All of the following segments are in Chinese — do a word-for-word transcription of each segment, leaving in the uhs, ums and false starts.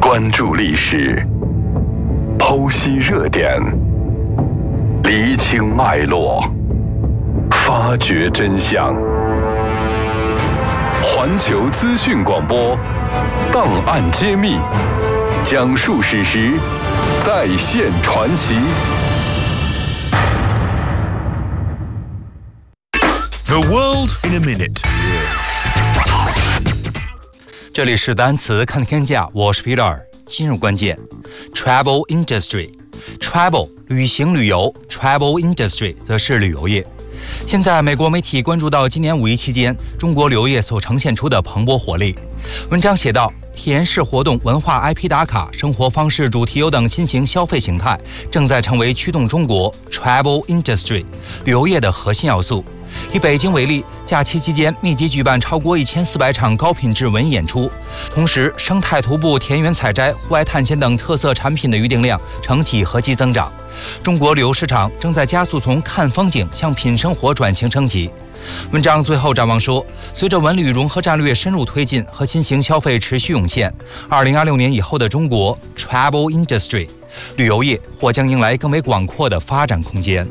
关注历史，剖析热点，厘清脉络，发掘真相。环球资讯广播，档案揭秘，讲述史实，再现传奇。 The world in a minute。 这里是单词看天下，我是 Peter。今日关键 ：travel industry。travel 旅行旅游 ，travel industry 则是旅游业。现在，美国媒体关注到今年五一期间，中国旅游业所呈现出的蓬勃活力。文章写道，体验式活动、文化 I P 打卡、生活方式主题游等新型消费形态，正在成为驱动中国 travel industry 旅游业的核心要素。以北京为例，假期期间密集举办超过一千四百场高品质文艺演出，同时生态徒步、田园采摘、户外探险等特色产品的预订量呈几何级增长。中国旅游市场正在加速从看风景向品生活转型升级。文章最后展望说，随着文旅融合战略深入推进和新型消费持续涌现，二零二六年以后的中国 travel industry 旅游业或将迎来更为广阔的发展空间。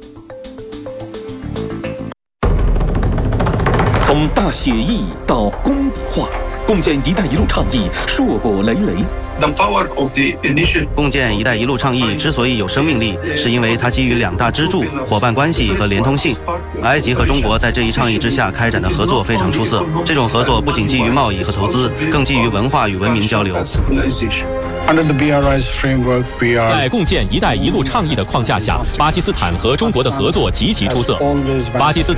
从大写意到工笔画，共建“一带一路”倡议硕果累累。 The power of the initiative. 共建“一带一路”倡议之所以有生命力，是因为它基于两大支柱：伙伴关系和连通性。埃及和中国在这一倡议之下开展的合作非常出色。这种合作不仅基于贸易和投资，更基于文化与文明交流。 Under the B R I's framework, we are 在共建“一带一路”倡议的框架下，巴基斯坦和中国的合作极其出色。巴基斯坦